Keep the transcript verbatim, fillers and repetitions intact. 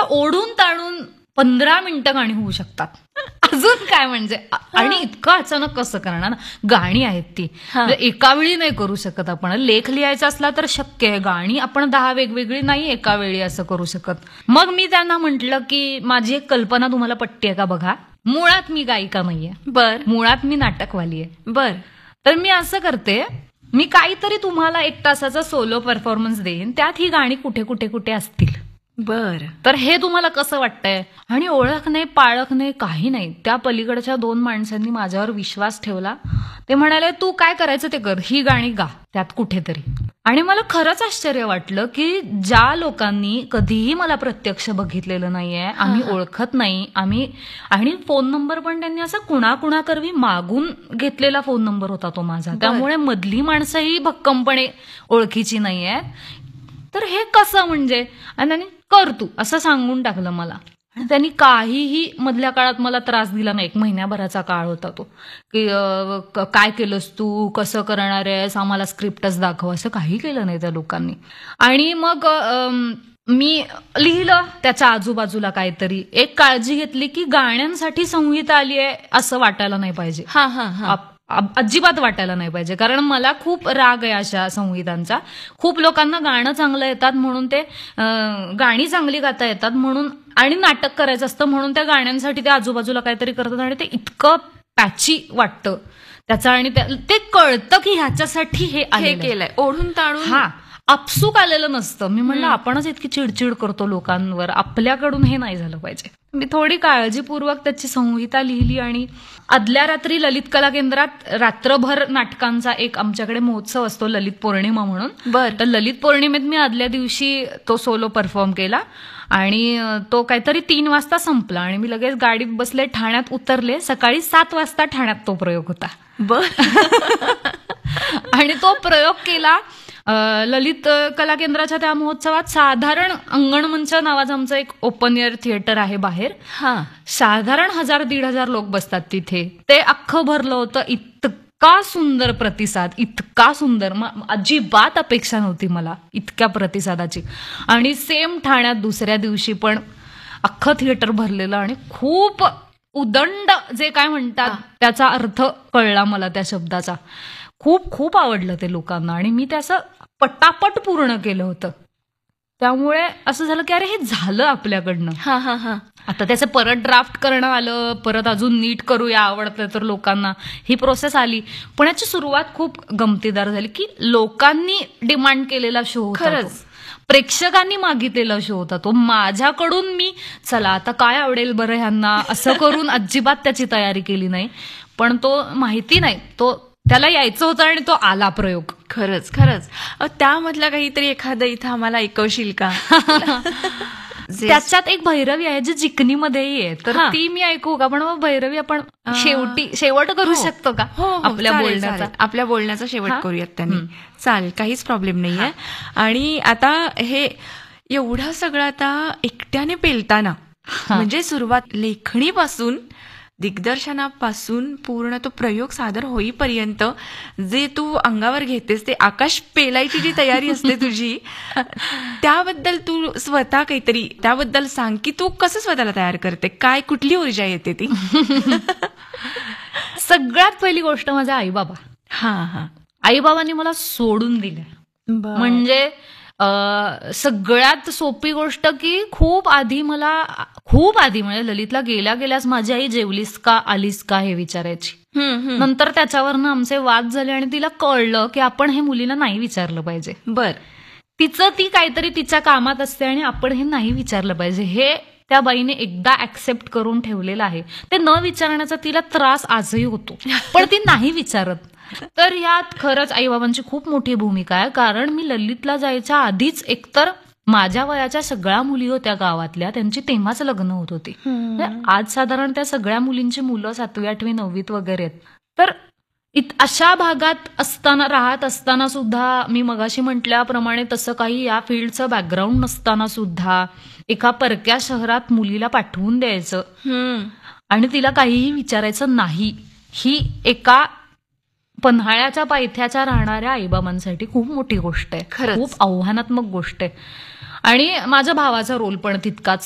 ओढून ताणून पंधरा मिनिटं गाणी होऊ शकतात. अजून काय म्हणजे. आणि इतकं अचानक कसं करणार ना, गाणी आहेत ती एका वेळी नाही करू शकत आपण. लेख लिहायचा असला तर शक्य आहे, गाणी आपण दहा वेगवेगळी नाही एका वेळी असं करू शकत. मग मी त्यांना म्हटलं की माझी एक कल्पना तुम्हाला पटते का बघा. मुळात मी गायिका नाहीये, बर. मुळात मी नाटकवाली आहे, बर. तर मी असं करते, मी काहीतरी तुम्हाला एक तासाचा सोलो परफॉर्मन्स देईन, त्यात ही गाणी कुठे कुठे कुठे असतील. बर. तर हे तुम्हाला कसं वाटतंय. आणि ओळख नाही पाळख नाही काही नाही, त्या पलीकडच्या दोन माणसांनी माझ्यावर विश्वास ठेवला. ते म्हणाले तू काय करायचं ते कर, ही गाणी गा त्यात कुठेतरी. आणि मला खरंच आश्चर्य वाटलं की ज्या लोकांनी कधीही मला प्रत्यक्ष बघितलेलं नाहीये, आम्ही ओळखत नाही, आम्ही आणि फोन नंबर पण त्यांनी असा कुणा करवी मागून घेतलेला फोन नंबर होता तो माझा, त्यामुळे मधली माणसंही भक्कमपणे ओळखीची नाहीये. तर हे कसं म्हणजे. आणि त्यांनी कर तू असं सांगून टाकलं मला. आणि त्यांनी काहीही मधल्या काळात मला त्रास दिला नाही. एक महिन्याभराचा काळ होता तो, की काय केलंस तू, कसं करणार आहेस, आम्हाला स्क्रिप्टच दाखव, असं काही केलं नाही त्या लोकांनी. आणि मग मी लिहिलं त्याच्या आजूबाजूला काहीतरी, एक काळजी घेतली की गाण्यांसाठी संहिता आली आहे असं वाटायला नाही पाहिजे. हा हा हा अजिबात वाटायला नाही पाहिजे. कारण मला खूप राग आहे अशा संहितांचा. खूप लोकांना गाणं चांगलं येतात म्हणून ते गाणी चांगली गाता येतात म्हणून, आणि नाटक करायचं असतं म्हणून त्या गाण्यांसाठी ते आजूबाजूला काहीतरी करतात आणि ते इतकं पॅची वाटतं त्याचं. आणि ते कळतं की ह्याच्यासाठी हे हे केलंय, ओढून ताणून. हा, आपसूक आलेलं नसतं. मी म्हणलं आपणच इतकी चिडचिड करतो लोकांवर, आपल्याकडून हे नाही झालं पाहिजे. मी थोडी काळजीपूर्वक त्याची संहिता लिहिली. आणि आदल्या रात्री ललित कला केंद्रात रात्रभर नाटकांचा एक आमच्याकडे महोत्सव असतो, ललित पौर्णिमा म्हणून. बर. तर ललित पौर्णिमेत मी आदल्या दिवशी तो सोलो परफॉर्म केला आणि तो काहीतरी तीन वाजता संपला. आणि मी लगेच गाडीत बसले, ठाण्यात उतरले. सकाळी सात वाजता ठाण्यात तो प्रयोग होता. बर. आणि तो प्रयोग केला ललित कला केंद्राच्या त्या महोत्सवात. साधारण अंगणमंच नावाचं आमचं एक ओपन एअर थिएटर आहे बाहेर. हा, साधारण हजार दीड हजार लोक बसतात तिथे. ते अख्खं भरलं होतं. इतका सुंदर प्रतिसाद, इतका सुंदर, अजिबात अपेक्षा नव्हती मला इतक्या प्रतिसादाची. आणि सेम ठाण्यात दुसऱ्या दिवशी पण अख्खं थिएटर भरलेलं आणि खूप उदंड जे काय म्हणतात त्याचा अर्थ कळला मला त्या शब्दाचा. खूप खूप आवडलं ते लोकांना आणि मी त्याचं पटापट पूर्ण केलं होतं. त्यामुळे असं झालं की अरे हे झालं आपल्याकडनं. हा हा हा आता त्याचं परत ड्राफ्ट करणं आलं, परत अजून नीट करूया आवडतं तर लोकांना, ही प्रोसेस आली. पण याची सुरुवात खूप गमतीदार झाली की लोकांनी डिमांड केलेला शो होता. खरंच प्रेक्षकांनी मागितलेला शो होता तो. माझ्याकडून मी चला आता काय आवडेल बरं ह्यांना असं करून अजिबात त्याची तयारी केली नाही. पण तो माहिती नाही, तो त्याला यायचं होतं आणि तो आला प्रयोग. खरंच खरंच. त्यामधला काहीतरी एखादं इथं आम्हाला ऐकवशील का? त्याच्यात एक भैरवी आहे जी जिकनीमध्येही आहे, तर ती मी ऐकू का? पण मग भैरवी आपण शेवटी शेवट करू शकतो का आपल्या बोलण्याचा? आपल्या बोलण्याचा शेवट करूयात त्यांनी. चालेल, काहीच प्रॉब्लेम नाहीये. आणि आता हे एवढं सगळं आता एकट्याने पेलताना, म्हणजे सुरुवात लेखणीपासून दिग्दर्शनापासून पूर्ण तो प्रयोग सादर होईपर्यंत जे तू अंगावर घेतेस, ते आकाश पेलायची जी तयारी असते तुझी, त्याबद्दल तू स्वतः काहीतरी त्याबद्दल सांग की तू कसं स्वतःला तयार करते, काय कुठली ऊर्जा येते ती? सगळ्यात पहिली गोष्ट माझे आई बाबा. हा हा आईबाबांनी मला सोडून दिलं. म्हणजे सगळ्यात सोपी गोष्ट की खूप आधी मला खूप आधी म्हणजे ललितला गेल्या गेल्यास माझी आई जेवलीस का आलीस का हे विचारायची. नंतर त्याच्यावरनं आमचे वाद झाले आणि तिला कळलं की आपण हे मुलीला नाही विचारलं पाहिजे. बर. तिचं ती काहीतरी तिच्या कामात असते आणि आपण हे नाही विचारलं पाहिजे, हे त्या बाईने एकदा ऍक्सेप्ट करून ठेवलेलं आहे. ते न विचारण्याचा तिला त्रास आजही होतो, पण ती नाही विचारत. तर यात खरंच आईबाबांची खूप मोठी भूमिका आहे. कारण मी ललितला जायच्या आधीच एकतर माझ्या वयाच्या सगळ्या मुली होत्या गावातल्या, त्यांची तेव्हाच लग्न होत होती. आज साधारण त्या सगळ्या मुलींची मुलं सातवी आठवी नववीत वगैरे आहेत. तर अशा भागात असताना राहत असताना सुद्धा, मी मगाशी म्हटल्याप्रमाणे तसं काही या फील्डचं बॅकग्राऊंड नसताना सुद्धा एका परक्या शहरात मुलीला पाठवून द्यायचं आणि तिला काहीही विचारायचं नाही, ही एका पन्हाळ्याच्या पायथ्याच्या राहणाऱ्या आईबाबांसाठी खूप मोठी गोष्ट आहे, खूप आव्हानात्मक गोष्ट आहे. आणि माझ्या भावाचा रोल पण तितकाच